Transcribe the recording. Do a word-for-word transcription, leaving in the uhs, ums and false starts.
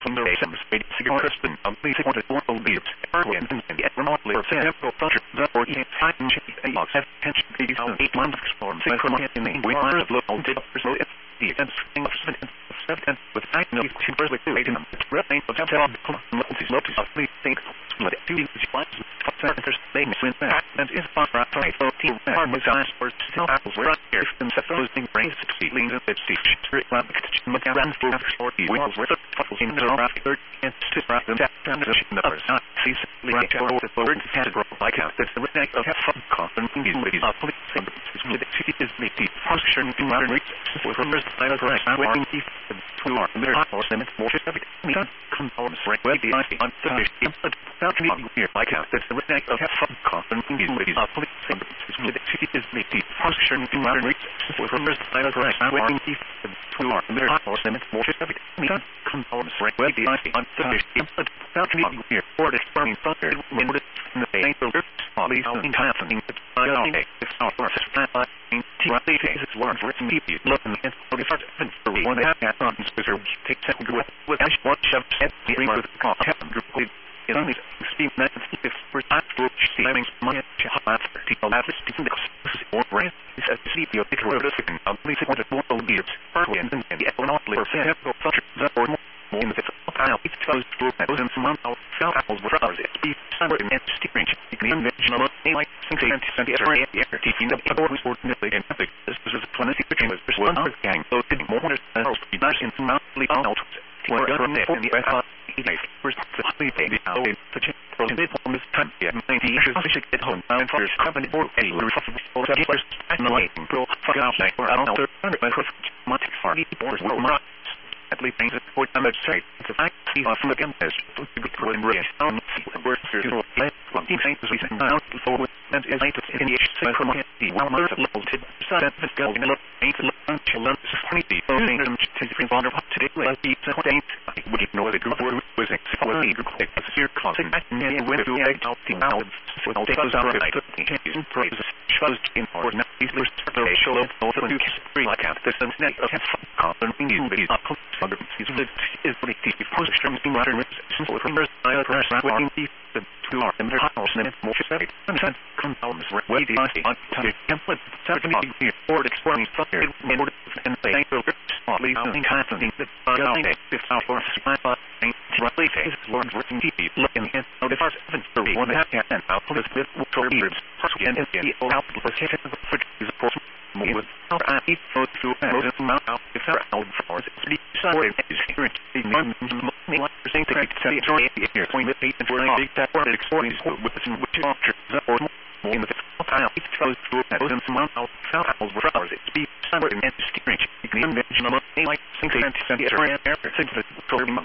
Some space figure Kristen, a police wanted one of the Erwin and the remotely or sample function, the or in time sheet a box have tension these eight months form synchronized in the we are local data so if the events of seven with I know two first with eight in them remain of tell notice notice of please think split two lines centers they went back and is far right fourteen hard designs for still apples were here and supposing brains feelings of its teach McGran for forty wheels worth of puzzles in the rock third and to wrap them that transition numbers not cease right over the forward category like out that the neck of have fun confident in these ladies of police with the city is the function in modern reach for rumors I was right I'm waiting the two are the mirror or cement more just every components right where the ice on the input without me here like out that the neck of have fun confident in these ladies of police with the city is the function in modern reach for rumors I was right I'm waiting the two are the mirror or cement more just every components right where the ice on the input without me here for the burning thunder in the ankle police in time the I don't know if our first time in T cases were written people looking at the first and for one that happens to take second with with ash what shove at the ring with the car happen to play in only speed that if for time to saving money to have to allow this to the or brain is a sleep your picture of the second at least what it will be and the economic or sample function that or more in the file it's supposed to those in some of cell apples with others it's be somewhere in steering the conventional like something and the area the teaching the or was ordinarily and epic this was a twenty between was one other gang so did more than be nice in monthly out were done in the West first the holiday the out the chip from the form this time yeah ninety years I should get home and first company board a or the first and the light pro fuck out like or I don't know hundred my first month for the boards were more at least things that for time I'd say the fact see off from the campus to be good and rich on the work to do it from the same as we said now forward and as I took in the H C from the well mother of level tip so that the girl in the ain't the lunch and lunch is funny the thing them to different bond of today like the second would you know the group was exploding group like a severe contact and when you act out the mouths so all those out I took the changes praise shows in or not these first show of all the new history like out this and net of confident in these videos is is pretty deep because streams in modern resistance or rumors I press waiting the two are in their house and more specific and compounds way the ice on the template seven here or exploring fire in order and they will slowly in constantly the going this out for five and roughly is Lord working deep looking at the first for one half and out with with torpedoes and the out the second is of course with our eat food to most amount of the out for the sorry is here in the like percent to say it's here point eight and four big that word exporting with the which after the or more in the file it's close to most amount of apples for hours it's be somewhere in the steering you can mention like six cents and air